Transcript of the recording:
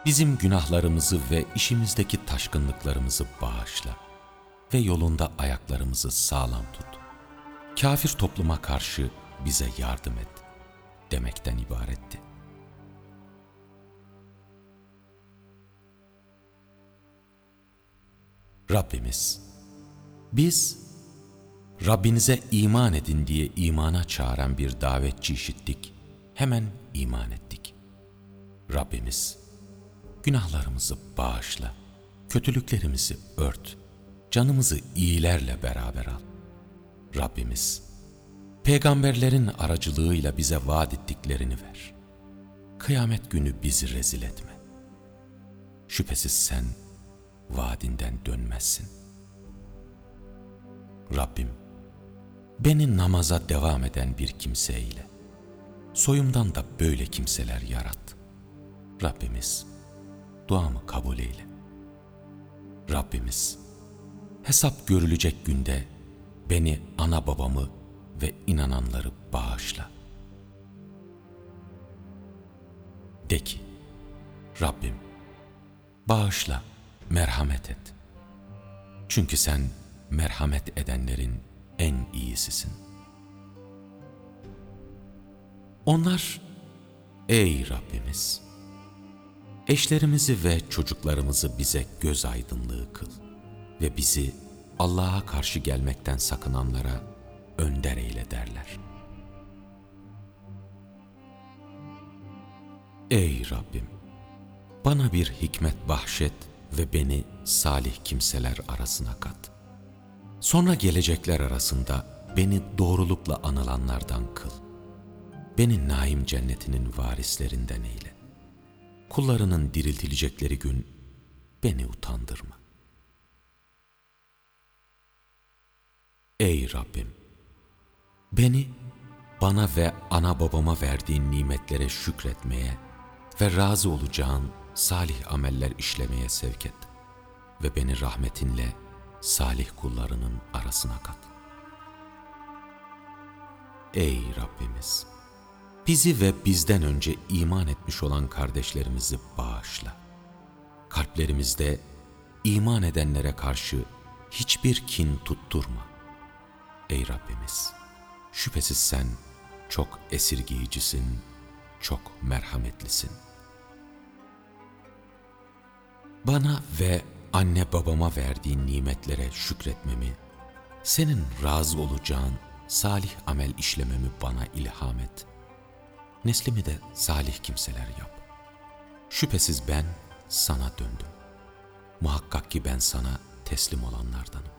Bizim günahlarımızı ve işimizdeki taşkınlıklarımızı bağışla ve yolunda ayaklarımızı sağlam tut. Kafir topluma karşı bize yardım et demekten ibaretti. Rabbimiz, biz Rabbinize iman edin diye imana çağıran bir davetçi işittik, hemen iman ettik. Rabbimiz, günahlarımızı bağışla, kötülüklerimizi ört, canımızı iyilerle beraber al. Rabbimiz, peygamberlerin aracılığıyla bize vaat ettiklerini ver. Kıyamet günü bizi rezil etme. Şüphesiz sen vaadinden dönmezsin. Rabbim, beni namaza devam eden bir kimse eyle. Soyumdan da böyle kimseler yarat. Rabbimiz, duamı kabul eyle. Rabbimiz, hesap görülecek günde beni, ana babamı ve inananları bağışla. De ki, Rabbim, bağışla, merhamet et. Çünkü sen merhamet edenlerin en iyisisin. Onlar, ey Rabbimiz, eşlerimizi ve çocuklarımızı bize göz aydınlığı kıl ve bizi Allah'a karşı gelmekten sakınanlara önder eyle derler. Ey Rabbim, bana bir hikmet bahşet ve beni salih kimseler arasına kat. Sonra gelecekler arasında beni doğrulukla anılanlardan kıl. Beni naim cennetinin varislerinden eyle. Kullarının diriltilecekleri gün beni utandırma. Ey Rabbim, beni bana ve ana babama verdiğin nimetlere şükretmeye ve razı olacağın salih ameller işlemeye sevk et ve beni rahmetinle salih kullarının arasına kat. Ey Rabbimiz, bizi ve bizden önce iman etmiş olan kardeşlerimizi bağışla. Kalplerimizde iman edenlere karşı hiçbir kin tutturma. Ey Rabbimiz, şüphesiz sen çok esirgeyicisin, çok merhametlisin. Bana ve anne babama verdiğin nimetlere şükretmemi, senin razı olacağın salih amel işlememi bana ilham et. Neslimi de salih kimseler yap. Şüphesiz ben sana döndüm. Muhakkak ki ben sana teslim olanlardanım.